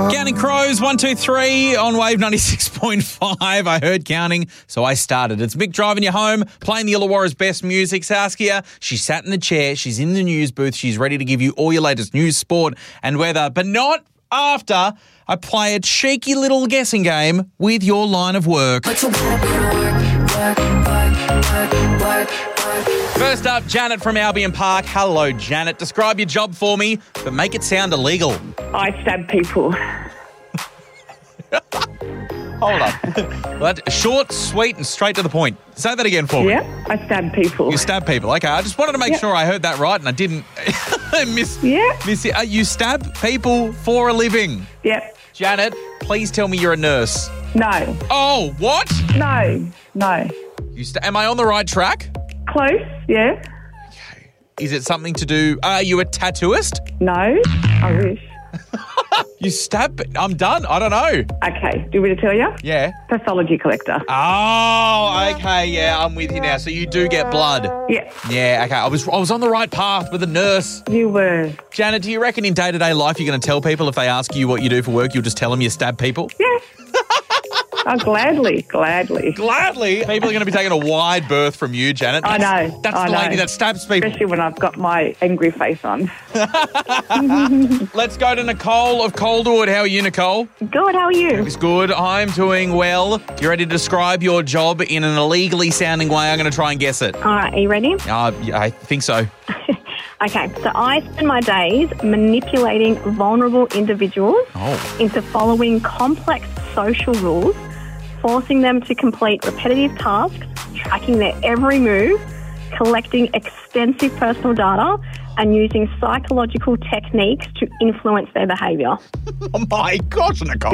Counting Crows, 1, 2, 3 on Wave 96.5. I heard counting, so I started. It's Mick driving you home, playing the Illawarra's best music. Saskia, she sat in the chair, she's in the news booth, she's ready to give you all your latest news, sport and weather, but not after I play a cheeky little guessing game with your line of work. First up, Janet from Albion Park. Hello, Janet. Describe your job for me, but make it sound illegal. I stab people. Hold on. Well, short, sweet, and straight to the point. Say that again for me. Yeah, I stab people. You stab people. Okay, I just wanted to make sure I heard that right and I didn't miss it. You stab people for a living. Yep. Janet, please tell me you're a nurse. No. Oh, what? No. Am I on the right track? Close, yeah. Okay. Is it something to do... Are you a tattooist? No, I wish. You stab... I'm done. I don't know. Okay, do you want me to tell you? Yeah. Pathology collector. Oh, okay, yeah, I'm with you now. So you do get blood? Yeah. Yeah, okay. I was on the right path with a nurse. You were. Janet, do you reckon in day-to-day life you're going to tell people if they ask you what you do for work, you'll just tell them you stab people? Yeah. Oh, gladly. Gladly? People are going to be taking a wide berth from you, Janet. I know. That's the lady that stabs people. Especially when I've got my angry face on. Let's go to Nicole of Calderwood. How are you, Nicole? Good, how are you? It's good. I'm doing well. You ready to describe your job in an illegally sounding way? I'm going to try and guess it. All right, are you ready? I think so. Okay, so I spend my days manipulating vulnerable individuals into following complex social rules, forcing them to complete repetitive tasks, tracking their every move, collecting extensive personal data, and using psychological techniques to influence their behaviour. Oh my gosh, Nicole.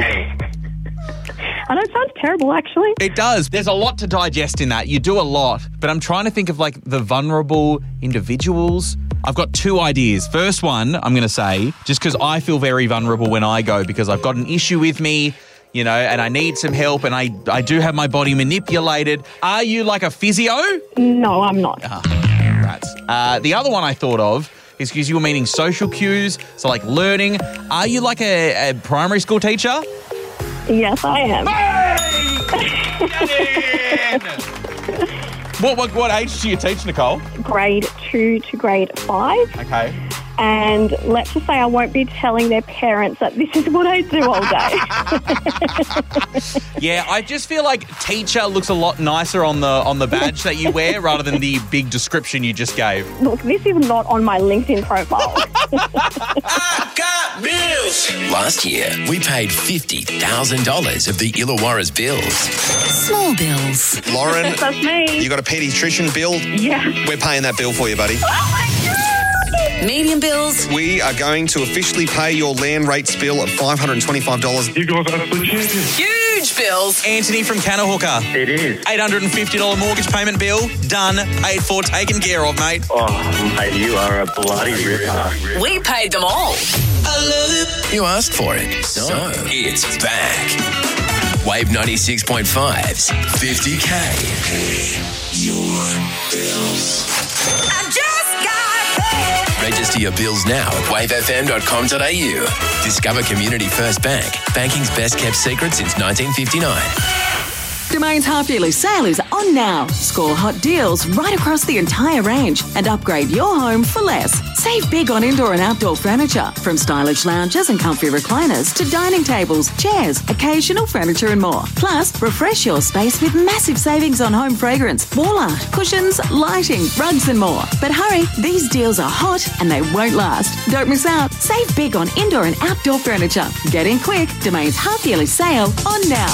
I know, it sounds terrible, actually. It does. There's a lot to digest in that. You do a lot, but I'm trying to think of like the vulnerable individuals. I've got two ideas. First one, I'm going to say, just because I feel very vulnerable when I go because I've got an issue with me, you know, and I need some help and I do have my body manipulated. Are you like a physio? No, I'm not. Rats. The other one I thought of is because you were meaning social cues, so like learning. Are you like a primary school teacher? Yes, I am. Hey! What age do you teach, Nicole? Grade 2 to grade 5. Okay. And let's just say I won't be telling their parents that this is what I do all day. Yeah, I just feel like teacher looks a lot nicer on the badge that you wear rather than the big description you just gave. Look, this is not on my LinkedIn profile. I got bills. Last year, we paid $50,000 of the Illawarra's bills. Small bills. Lauren, That's me. you got a paediatrician bill? Yeah. We're paying that bill for you, buddy. Oh, my God. Medium bills. We are going to officially pay your land rates bill at $525. You guys are the champions. Huge bills. Anthony from Canahooker. It is. $850 mortgage payment bill. Done. Paid for. Taken care of, mate. Oh, mate, you are a bloody ripper. We paid them all. I love it. You asked for it, so it's back. Wave 96.5's 50K. Your bills. I just got paid. Register your bills now at wavefm.com.au. Discover Community First Bank, banking's best kept secret since 1959. Domain's half-yearly sale is on now. Score hot deals right across the entire range and upgrade your home for less. Save big on indoor and outdoor furniture, from stylish lounges and comfy recliners to dining tables, chairs, occasional furniture and more. Plus, refresh your space with massive savings on home fragrance, wall art, cushions, lighting, rugs and more. But hurry, these deals are hot and they won't last. Don't miss out. Save big on indoor and outdoor furniture. Get in quick. Domain's half-yearly sale on now.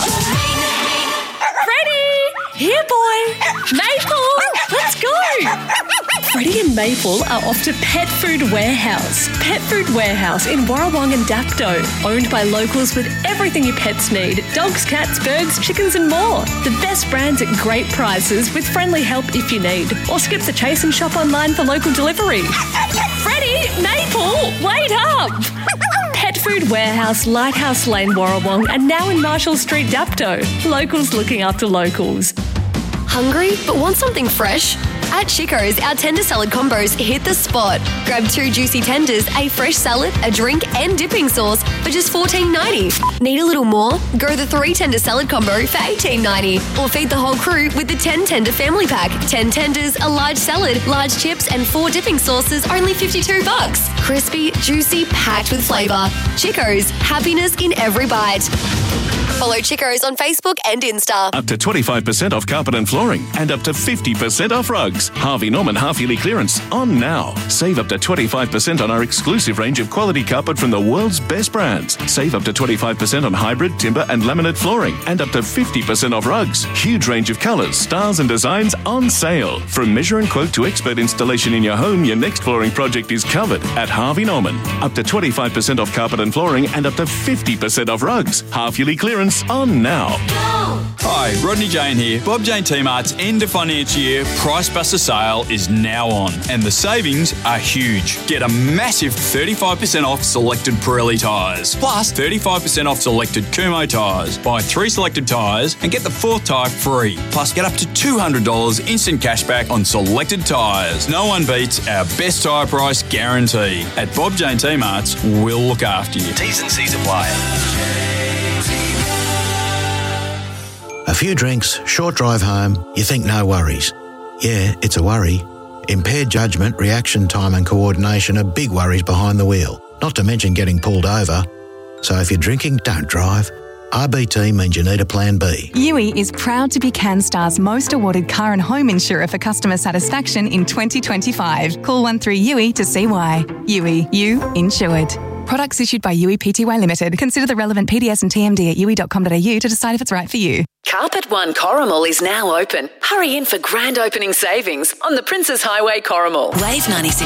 Here, boy. Maple, let's go. Freddie and Maple are off to Pet Food Warehouse. Pet Food Warehouse in Warrawong and Dapto. Owned by locals with everything your pets need. Dogs, cats, birds, chickens and more. The best brands at great prices with friendly help if you need. Or skip the chase and shop online for local delivery. Freddie, Maple, wait up. Pet Food Warehouse, Lighthouse Lane, Warrawong, and now in Marshall Street, Dapto. Locals looking after locals. Hungry but want something fresh? At Chico's, our tender salad combos hit the spot. Grab 2 juicy tenders, a fresh salad, a drink, and dipping sauce for just $14.90. Need a little more? Go the 3 tender salad combo for $18.90. Or feed the whole crew with the 10 tender family pack. 10 tenders, a large salad, large chips, and 4 dipping sauces, only $52. Crispy, juicy, packed with flavour. Chico's, happiness in every bite. Follow Chico's on Facebook and Insta. Up to 25% off carpet and flooring and up to 50% off rugs. Harvey Norman half-yearly clearance on now. Save up to 25% on our exclusive range of quality carpet from the world's best brands. Save up to 25% on hybrid, timber and laminate flooring and up to 50% off rugs. Huge range of colours, styles and designs on sale. From measure and quote to expert installation in your home, your next flooring project is covered at Harvey Norman. Up to 25% off carpet and flooring and up to 50% off rugs. Half-yearly clearance on now. Hi, Rodney Jane here. Bob Jane T-Mart's end of financial year Price Buster sale is now on and the savings are huge. Get a massive 35% off selected Pirelli tyres, plus 35% off selected Kumho tyres. Buy 3 selected tyres and get the 4th tyre free. Plus get up to $200 instant cashback on selected tyres. No one beats our best tyre price guarantee. At Bob Jane T-Mart's, we'll look after you. T's and C's apply. A few drinks, short drive home, you think no worries. Yeah, it's a worry. Impaired judgment, reaction time and coordination are big worries behind the wheel, not to mention getting pulled over. So if you're drinking, don't drive. RBT means you need a plan B. Yui is proud to be CanStar's most awarded car and home insurer for customer satisfaction in 2025. Call 13-YUI to see why. Yui, you insured. Products issued by Yui Pty Limited. Consider the relevant PDS and TMD at yui.com.au to decide if it's right for you. Carpet One Corrimal is now open. Hurry in for grand opening savings on the Princess Highway Corrimal. Wave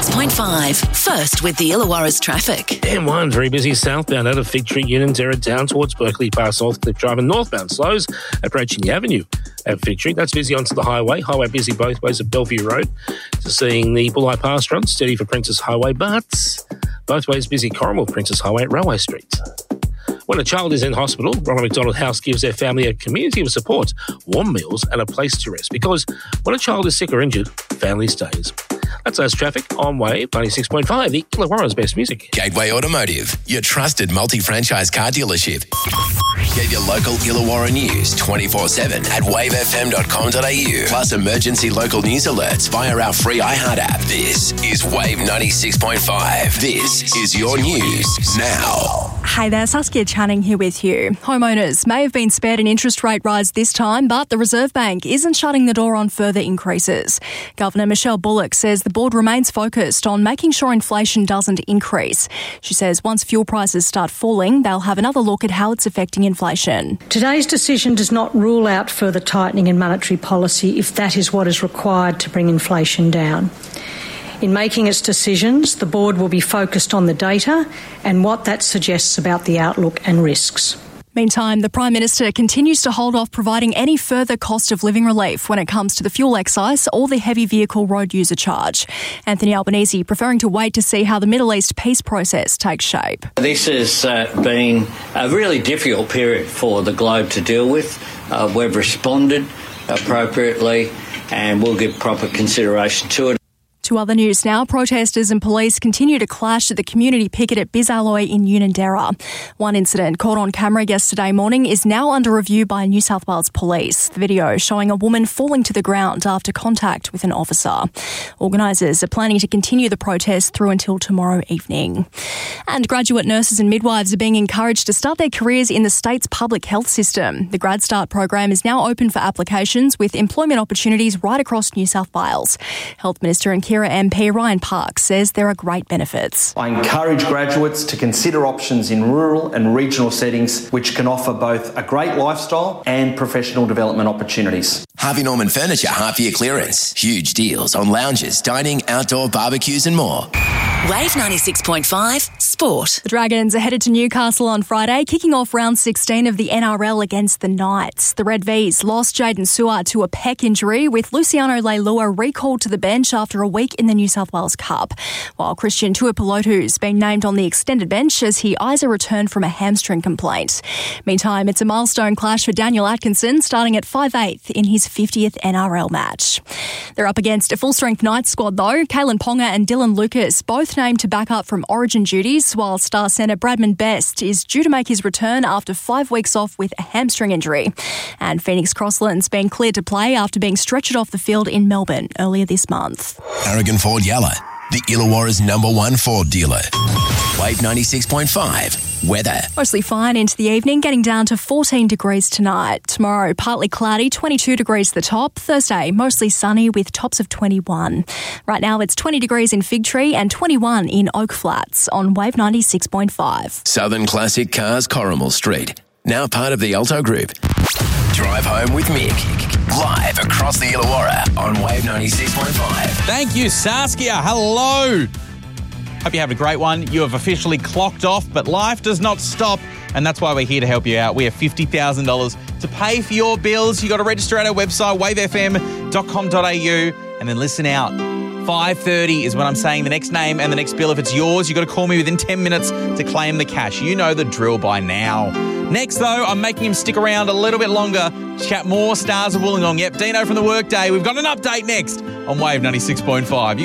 96.5. First with the Illawarra's traffic. M1 very busy southbound out of Fig Tree, Unanderra down towards Berkeley past Northcliffe Drive and northbound slows approaching the avenue at Fig Tree. That's busy onto the highway. Highway busy both ways at Bellevue Road. So seeing the Bulleye Pass run steady for Princess Highway, but both ways busy Corrimal Princess Highway at Railway Street. When a child is in hospital, Ronald McDonald House gives their family a community of support, warm meals and a place to rest. Because when a child is sick or injured, family stays. That's us traffic on Wave 96.5, the Illawarra's best music. Gateway Automotive, your trusted multi-franchise car dealership. Get your local Illawarra news 24/7 at wavefm.com.au. Plus emergency local news alerts via our free iHeart app. This is Wave 96.5. This is your news now. Hey there, Saskia Channing here with you. Homeowners may have been spared an interest rate rise this time, but the Reserve Bank isn't shutting the door on further increases. Governor Michelle Bullock says the board remains focused on making sure inflation doesn't increase. She says once fuel prices start falling, they'll have another look at how it's affecting inflation. Today's decision does not rule out further tightening in monetary policy if that is what is required to bring inflation down. In making its decisions, the board will be focused on the data and what that suggests about the outlook and risks. Meantime, the Prime Minister continues to hold off providing any further cost of living relief when it comes to the fuel excise or the heavy vehicle road user charge. Anthony Albanese preferring to wait to see how the Middle East peace process takes shape. This has been a really difficult period for the globe to deal with. We've responded appropriately and we'll give proper consideration to it. To other news now, protesters and police continue to clash at the community picket at Bizalloy in Unanderra. One incident caught on camera yesterday morning is now under review by New South Wales Police. The video showing a woman falling to the ground after contact with an officer. Organisers are planning to continue the protest through until tomorrow evening. And graduate nurses and midwives are being encouraged to start their careers in the state's public health system. The Grad Start program is now open for applications with employment opportunities right across New South Wales. Health Minister and Kira MP Ryan Park says there are great benefits. I encourage graduates to consider options in rural and regional settings which can offer both a great lifestyle and professional development opportunities. Harvey Norman Furniture half-year clearance. Huge deals on lounges, dining, outdoor barbecues and more. Wave 96.5 Sport. The Dragons are headed to Newcastle on Friday, kicking off round 16 of the NRL against the Knights. The Red Vs lost Jaden Su'A to a pec injury, with Luciano Leilua recalled to the bench after a week week in the New South Wales Cup, while Christian Tuipulotu's been named on the extended bench as he eyes a return from a hamstring complaint. Meantime, it's a milestone clash for Daniel Atkinson, starting at 5'8" in his 50th NRL match. They're up against a full-strength Knights squad though. Kalen Ponga and Dylan Lucas both named to back up from Origin duties, while star centre Bradman Best is due to make his return after 5 weeks off with a hamstring injury. And Phoenix Crossland's been cleared to play after being stretchered off the field in Melbourne earlier this month. Aragon Ford Yalla, the Illawarra's #1 Ford dealer. Wave 96.5. Weather. Mostly fine into the evening, getting down to 14 degrees tonight. Tomorrow, partly cloudy, 22 degrees the top. Thursday, mostly sunny with tops of 21. Right now, it's 20 degrees in Fig Tree and 21 in Oak Flats on Wave 96.5. Southern Classic Cars, Corrimal Street. Now part of the Alto Group. Drive home with Mick. Live across the Illawarra on Wave 96.5. Thank you, Saskia. Hello. Hope you have a great one. You have officially clocked off, but life does not stop, and that's why we're here to help you out. We have $50,000 to pay for your bills. You got to register at our website, wavefm.com.au, and then listen out. 5:30 is when I'm saying the next name and the next bill. If it's yours, you got to call me within 10 minutes to claim the cash. You know the drill by now. Next, though, I'm making him stick around a little bit longer. Chat more Stars of Wollongong. Yep, Dino from the Workday. We've got an update next on Wave 96.5.